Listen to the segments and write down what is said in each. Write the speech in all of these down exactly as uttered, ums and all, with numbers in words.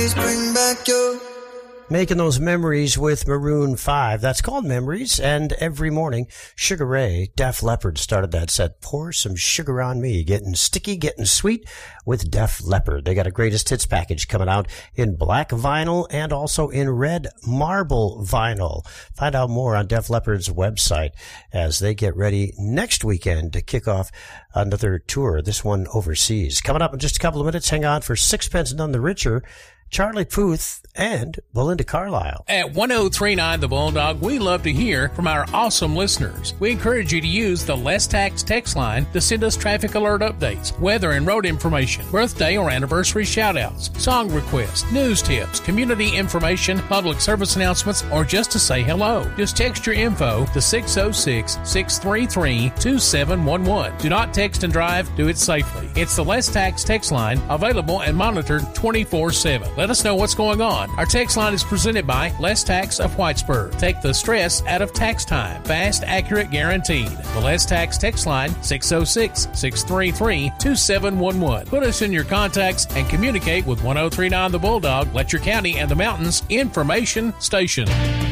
Bring back your... Making those memories with Maroon five. That's called Memories. And every morning, Sugar Ray, Def Leppard started that set. Pour some sugar on me. Getting sticky, getting sweet with Def Leppard. They got a greatest hits package coming out in black vinyl and also in red marble vinyl. Find out more on Def Leppard's website as they get ready next weekend to kick off another tour, this one overseas. Coming up in just a couple of minutes, hang on for Sixpence None the Richer, Charlie Puth, and Belinda Carlisle. At one oh three nine The Bulldog, we love to hear from our awesome listeners. We encourage you to use the Less Tax text line to send us traffic alert updates, weather and road information, birthday or anniversary shout-outs, song requests, news tips, community information, public service announcements, or just to say hello. Just text your info to six oh six, six three three, two seven one one. Do not text and drive. Do it safely. It's the Less Tax text line, available and monitored twenty-four seven. Let us know what's going on. Our text line is presented by Less Tax of Whitesburg. Take the stress out of tax time. Fast, accurate, guaranteed. The Less Tax text line, six oh six, six three three, two seven one one. Put us in your contacts and communicate with one oh three nine The Bulldog, Letcher County and the Mountains Information Station.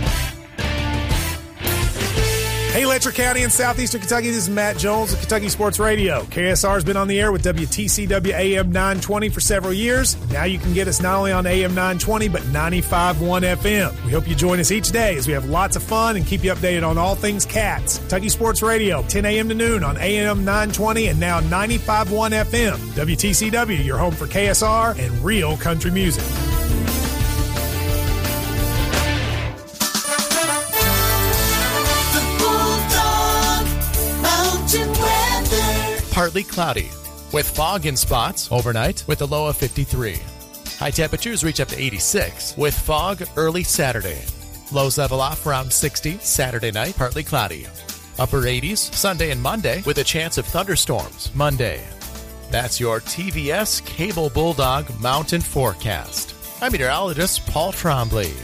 Hey, Letcher County and Southeastern Kentucky, this is Matt Jones of Kentucky Sports Radio. K S R has been on the air with W T C W A M nine twenty for several years. Now you can get us not only on A M nine twenty, but ninety-five point one F M. We hope you join us each day as we have lots of fun and keep you updated on all things Cats. Kentucky Sports Radio, ten a.m. to noon on A M nine twenty and now ninety-five point one F M. W T C W, your home for K S R and real country music. Partly cloudy, with fog in spots overnight with a low of fifty-three. High temperatures reach up to eighty-six, with fog early Saturday. Lows level off around sixty Saturday night, partly cloudy. Upper eighties Sunday and Monday, with a chance of thunderstorms Monday. That's your T V S Cable Bulldog Mountain Forecast. I'm meteorologist Paul Trombley.